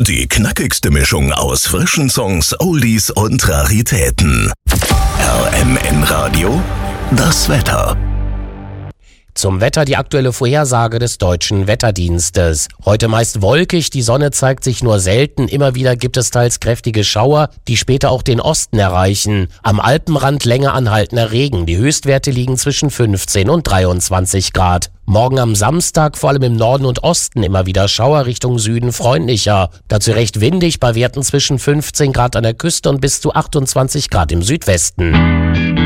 Die knackigste Mischung aus frischen Songs, Oldies und Raritäten. RMN Radio, das Wetter. Zum Wetter die aktuelle Vorhersage des Deutschen Wetterdienstes. Heute meist wolkig, die Sonne zeigt sich nur selten. Immer wieder gibt es teils kräftige Schauer, die später auch den Osten erreichen. Am Alpenrand länger anhaltender Regen. Die Höchstwerte liegen zwischen 15 und 23 Grad. Morgen am Samstag vor allem im Norden und Osten immer wieder Schauer, Richtung Süden freundlicher. Dazu recht windig bei Werten zwischen 15 Grad an der Küste und bis zu 28 Grad im Südwesten.